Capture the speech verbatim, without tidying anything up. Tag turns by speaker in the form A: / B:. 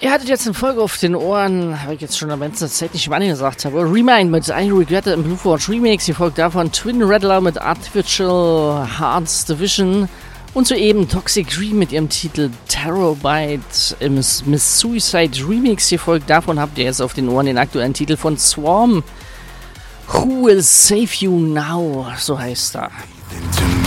A: Ihr hattet jetzt eine Folge auf den Ohren, habe ich jetzt schon eine ganze Zeit nicht mehr angesagt habe. Remind mit I Regret It im Blue Forge Remix. Die folgt davon Twin Rattler mit Artificial Hearts Division. Und soeben Toxic Dream mit ihrem Titel Terabyte im Miss Suicide Remix. Die folgt davon habt ihr jetzt auf den Ohren den aktuellen Titel von Swarm. Who Will Save You Now? So heißt er.